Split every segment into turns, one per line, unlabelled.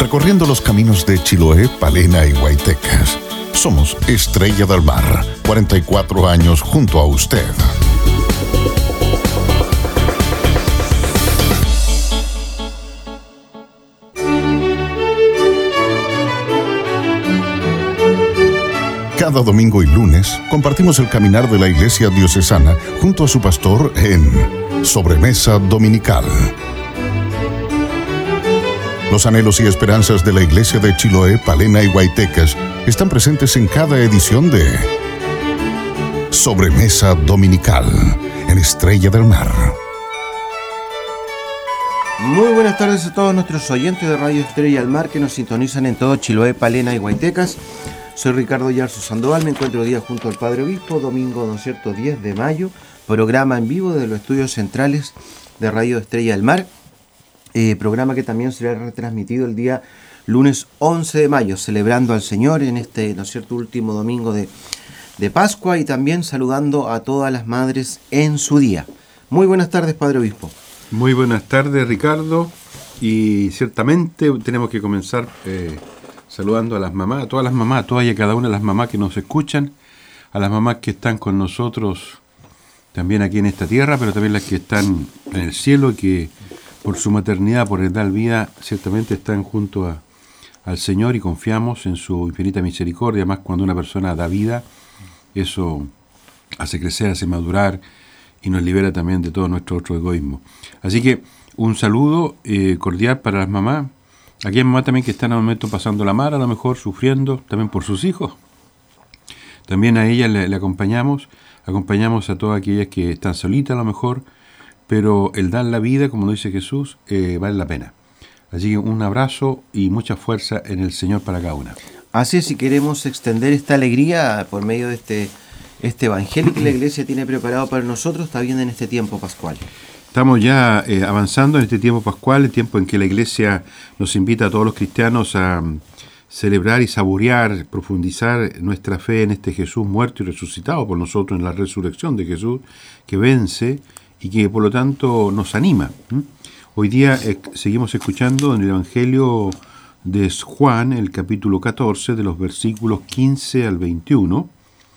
recorriendo los caminos de Chiloé, Palena y Guaytecas. Somos Estrella del Mar, 44 años junto a usted. Cada domingo y lunes compartimos el caminar de la Iglesia Diocesana junto a su pastor en Sobremesa Dominical. Los anhelos y esperanzas de la Iglesia de Chiloé, Palena y Guaytecas están presentes en cada edición de Sobremesa Dominical en Estrella del Mar.
Muy buenas tardes a todos nuestros oyentes de Radio Estrella del Mar que nos sintonizan en todo Chiloé, Palena y Guaytecas. Soy Ricardo Yarzo Sandoval, me encuentro hoy día junto al Padre Obispo, domingo, ¿no es cierto?, 10 de mayo, programa en vivo de los estudios centrales de Radio Estrella del Mar, programa que también será retransmitido el día lunes 11 de mayo, celebrando al Señor en este, ¿no es cierto?, último domingo de Pascua y también saludando a todas las madres en su día. Muy buenas tardes, Padre Obispo.
Muy buenas tardes, Ricardo, y ciertamente tenemos que comenzar saludando a las mamás, a todas y a cada una de las mamás que nos escuchan, a las mamás que están con nosotros también aquí en esta tierra, pero también las que están en el cielo y que por su maternidad, por el dar vida, ciertamente están junto al Señor y confiamos en su infinita misericordia. Además, cuando una persona da vida, eso hace crecer, hace madurar y nos libera también de todo nuestro otro egoísmo. Así que un saludo cordial para las mamás. Aquí hay mamás también que están al momento pasando la mar, a lo mejor sufriendo también por sus hijos. También a ellas le acompañamos a todas aquellas que están solitas a lo mejor, pero el dar la vida, como lo dice Jesús, vale la pena. Así que un abrazo y mucha fuerza en el Señor para cada una.
Así es, si queremos extender esta alegría por medio de este evangelio que la Iglesia tiene preparado para nosotros, está bien en este tiempo pascual.
Estamos ya avanzando en este tiempo pascual, el tiempo en que la Iglesia nos invita a todos los cristianos a celebrar y saborear, profundizar nuestra fe en este Jesús muerto y resucitado por nosotros, en la resurrección de Jesús, que vence y que por lo tanto nos anima. Hoy día seguimos escuchando en el Evangelio de Juan, el capítulo 14, de los versículos 15 al 21,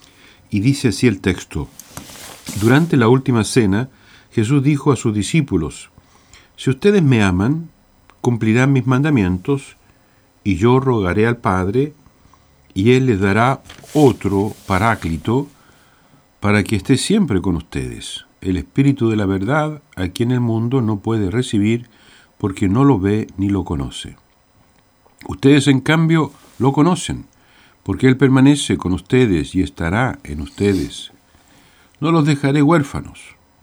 y dice así el texto: Durante la última cena, Jesús dijo a sus discípulos: Si ustedes me aman, cumplirán mis mandamientos, y yo rogaré al Padre, y Él les dará otro Paráclito, para que esté siempre con ustedes, el Espíritu de la verdad, a quien el mundo no puede recibir, porque no lo ve ni lo conoce. Ustedes, en cambio, lo conocen, porque Él permanece con ustedes y estará en ustedes. No los dejaré huérfanos.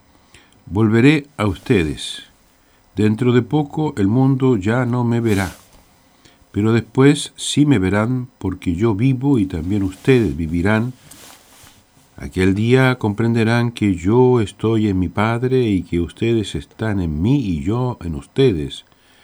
Volveré a ustedes. Dentro de poco el mundo ya no me verá, pero después sí me verán, porque yo vivo y también ustedes vivirán. Aquel día comprenderán que yo estoy en mi Padre y que ustedes están en mí y yo en ustedes.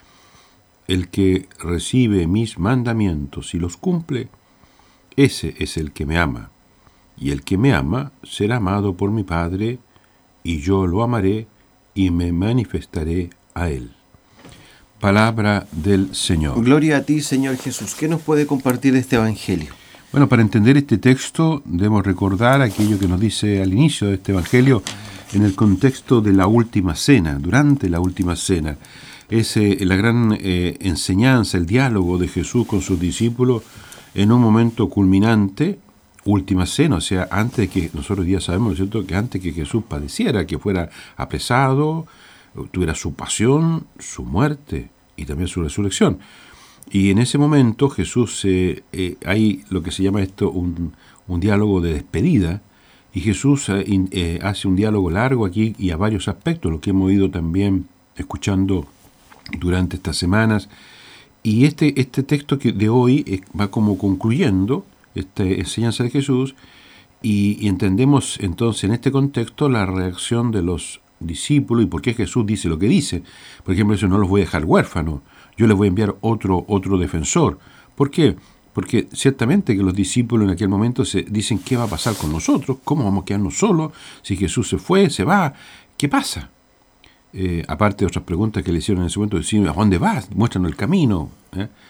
El que recibe mis mandamientos y los cumple, ese es el que me ama. Y el que me ama será amado por mi Padre, y yo lo amaré y me manifestaré a él. Palabra del Señor.
Gloria a ti, Señor Jesús. ¿Qué nos puede compartir de este evangelio?
Bueno, para entender este texto debemos recordar aquello que nos dice al inicio de este evangelio en el contexto de la última cena, durante la última cena. Es la gran enseñanza, el diálogo de Jesús con sus discípulos en un momento culminante, última cena, o sea, antes de que, nosotros ya sabemos, ¿no es cierto?, que antes que Jesús padeciera, que fuera apresado, tuviera su pasión, su muerte y también su resurrección. Y en ese momento Jesús, hay lo que se llama esto un diálogo de despedida, y Jesús hace un diálogo largo aquí y a varios aspectos, lo que hemos ido también escuchando durante estas semanas. Y este texto de hoy va como concluyendo esta enseñanza de Jesús, y entendemos entonces en este contexto la reacción de los discípulos y por qué Jesús dice lo que dice. Por ejemplo, eso: no los voy a dejar huérfanos, yo les voy a enviar otro defensor. ¿Por qué? Porque ciertamente que los discípulos en aquel momento se dicen: ¿qué va a pasar con nosotros? ¿Cómo vamos a quedarnos solos? Si Jesús se fue, se va, ¿qué pasa? Aparte de otras preguntas que le hicieron en ese momento, decían: ¿a dónde vas? Muéstranos el camino.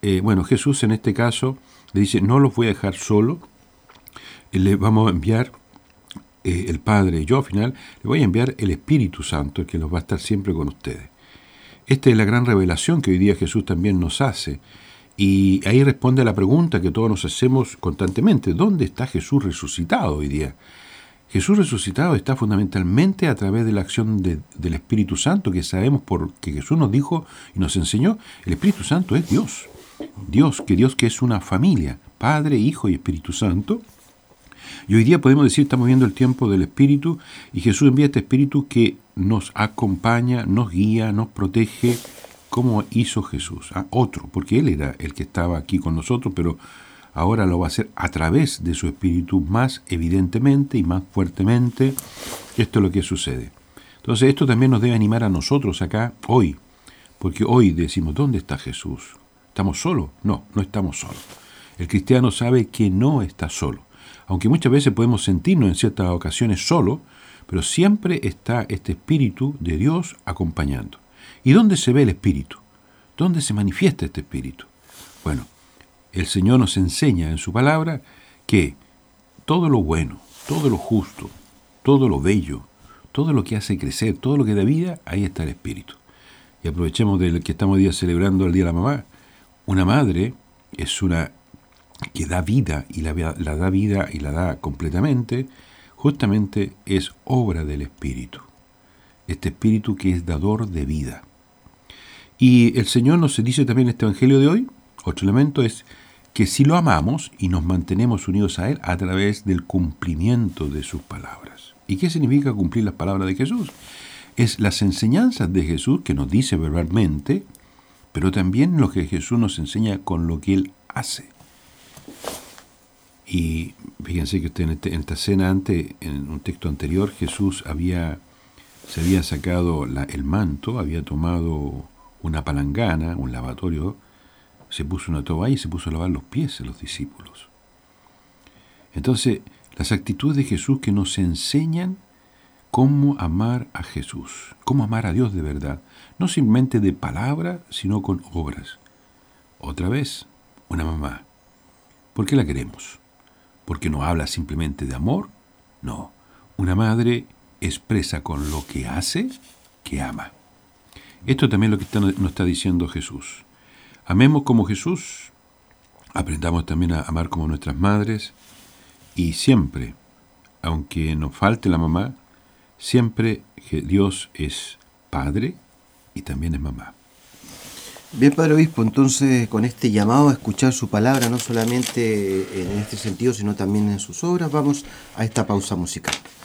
Jesús en este caso le dice, no los voy a dejar solo, le vamos a enviar el Padre, yo al final le voy a enviar el Espíritu Santo, que los va a estar siempre con ustedes. Esta es la gran revelación que hoy día Jesús también nos hace, y ahí responde a la pregunta que todos nos hacemos constantemente, ¿dónde está Jesús resucitado hoy día? Jesús resucitado está fundamentalmente a través de la acción del Espíritu Santo, que sabemos porque Jesús nos dijo y nos enseñó, el Espíritu Santo es Dios. Dios que es una familia, Padre, Hijo y Espíritu Santo. Y hoy día podemos decir, estamos viendo el tiempo del Espíritu, y Jesús envía este Espíritu que nos acompaña, nos guía, nos protege, como hizo Jesús. Otro, porque Él era el que estaba aquí con nosotros, pero ahora lo va a hacer a través de su Espíritu más evidentemente y más fuertemente. Esto es lo que sucede. Entonces esto también nos debe animar a nosotros acá hoy, porque hoy decimos, ¿dónde está Jesús? ¿Estamos solos? No estamos solos. El cristiano sabe que no está solo. Aunque muchas veces podemos sentirnos en ciertas ocasiones solos, pero siempre está este Espíritu de Dios acompañando. ¿Y dónde se ve el Espíritu? ¿Dónde se manifiesta este Espíritu? Bueno, el Señor nos enseña en su palabra que todo lo bueno, todo lo justo, todo lo bello, todo lo que hace crecer, todo lo que da vida, ahí está el Espíritu. Y aprovechemos del que estamos hoy día celebrando el Día de la Mamá. Una madre es una que da vida y la da vida y la da completamente, justamente es obra del Espíritu. Este Espíritu que es dador de vida. Y el Señor nos dice también en este Evangelio de hoy, otro elemento es que si lo amamos y nos mantenemos unidos a Él a través del cumplimiento de sus palabras. ¿Y qué significa cumplir las palabras de Jesús? Es las enseñanzas de Jesús que nos dice verbalmente, pero también lo que Jesús nos enseña con lo que Él hace. Y fíjense que usted en esta cena antes, en un texto anterior, Jesús se había sacado el manto, había tomado una palangana, un lavatorio, se puso una toalla y se puso a lavar los pies a los discípulos. Entonces, las actitudes de Jesús que nos enseñan cómo amar a Jesús, cómo amar a Dios de verdad, no simplemente de palabra, sino con obras. Otra vez, una mamá. ¿Por qué la queremos? ¿Porque no habla simplemente de amor? No. Una madre expresa con lo que hace que ama. Esto también es lo que nos está diciendo Jesús. Amemos como Jesús, aprendamos también a amar como nuestras madres, y siempre, aunque nos falte la mamá, siempre Dios es Padre y también es mamá.
Bien, Padre Obispo, entonces con este llamado a escuchar su palabra, no solamente en este sentido, sino también en sus obras, vamos a esta pausa musical.